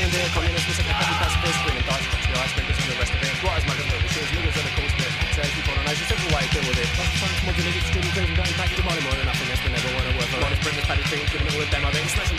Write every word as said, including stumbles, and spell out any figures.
and beer, communists, we said the petty pacifists, screaming dice, touch the ice, drinkers and the rest of it. Squatters, muggers, movers, shoes, niggers are the course of it. Says people on a nation, simple way to deal with it. Plus the science, mods and idiots, student, cruising, going back to the money more than nothing else, but never want to work for. Honest, bring the paddy things, giving it all a demo, then smash